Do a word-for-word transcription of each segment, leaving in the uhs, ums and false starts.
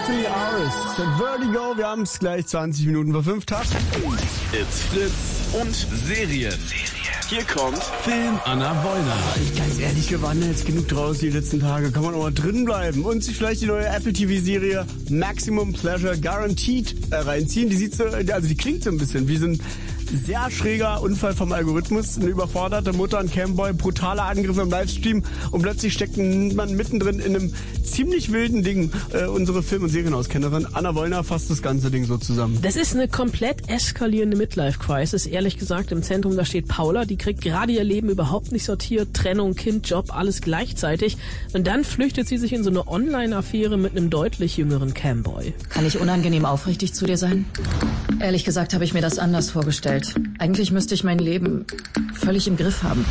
Anthony Arist, Vertigo, wir haben es gleich zwanzig Minuten vor fünf Tag. It's Fritz und Serien. Hier kommt Film Anna Wollner. Ganz ehrlich, wir waren jetzt genug draußen die letzten Tage. Kann man auch mal drin bleiben und sich vielleicht die neue Apple T V-Serie Maximum Pleasure Guaranteed äh, reinziehen. Die sieht so, also die klingt so ein bisschen wie so ein sehr schräger Unfall vom Algorithmus. Eine überforderte Mutter und Camboy, brutale Angriffe im Livestream und plötzlich steckt man mittendrin in einem ziemlich wilden Ding. Äh, unsere Film- und Serienauskennerin Anna Wollner fasst das ganze Ding so zusammen. Das ist eine komplett eskalierende Midlife-Crisis. Ehrlich gesagt, im Zentrum, da steht Paula, die kriegt gerade ihr Leben überhaupt nicht sortiert. Trennung, Kind, Job, alles gleichzeitig. Und dann flüchtet sie sich in so eine Online-Affäre mit einem deutlich jüngeren Camboy. Kann ich unangenehm aufrichtig zu dir sein? Ehrlich gesagt habe ich mir das anders vorgestellt. Eigentlich müsste ich mein Leben völlig im Griff haben.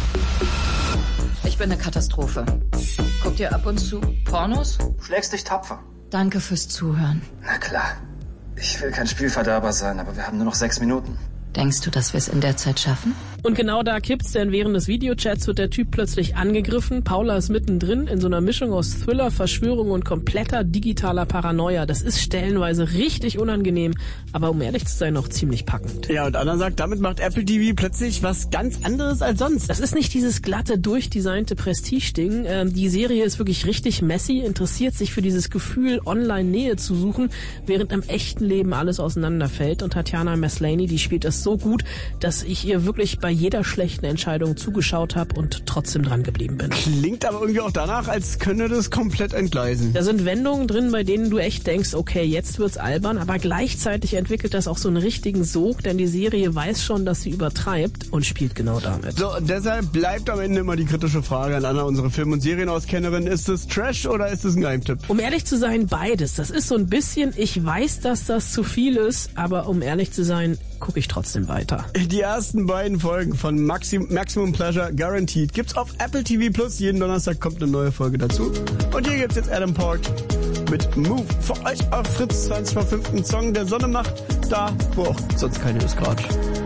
Ich bin eine Katastrophe. Guckt ihr ab und zu Pornos? Schlägst dich tapfer. Danke fürs Zuhören. Na klar. Ich will kein Spielverderber sein, aber wir haben nur noch sechs Minuten. Denkst du, dass wir es in der Zeit schaffen? Und genau da kippt's, denn während des Videochats wird der Typ plötzlich angegriffen. Paula ist mittendrin in so einer Mischung aus Thriller, Verschwörung und kompletter digitaler Paranoia. Das ist stellenweise richtig unangenehm, aber um ehrlich zu sein, auch ziemlich packend. Ja, und Anna sagt, damit macht Apple T V plötzlich was ganz anderes als sonst. Das ist nicht dieses glatte, durchdesignte Prestige-Ding. Ähm, die Serie ist wirklich richtig messy, interessiert sich für dieses Gefühl, Online-Nähe zu suchen, während im echten Leben alles auseinanderfällt. Und Tatiana Maslany, die spielt das so gut, dass ich ihr wirklich bei jeder schlechten Entscheidung zugeschaut habe und trotzdem dran geblieben bin. Klingt aber irgendwie auch danach, als könne das komplett entgleisen. Da sind Wendungen drin, bei denen du echt denkst, okay, jetzt wird's albern, aber gleichzeitig entwickelt das auch so einen richtigen Sog, denn die Serie weiß schon, dass sie übertreibt und spielt genau damit. So, und deshalb bleibt am Ende immer die kritische Frage an Anna, unsere Film- und Serienauskennerin, ist es Trash oder ist es ein Geheimtipp? Um ehrlich zu sein, beides. Das ist so ein bisschen, ich weiß, dass das zu viel ist, aber um ehrlich zu sein, gucke ich trotzdem weiter. Die ersten beiden Folgen von Maxim, Maximum Pleasure Guaranteed gibt's auf Apple T V Plus. Jeden Donnerstag kommt eine neue Folge dazu. Und hier gibt's jetzt Adam Port mit Move für euch auf Fritz zwanzig vor fünf. Ein Song, der Sonne macht, da wo auch sonst keine ist gerade.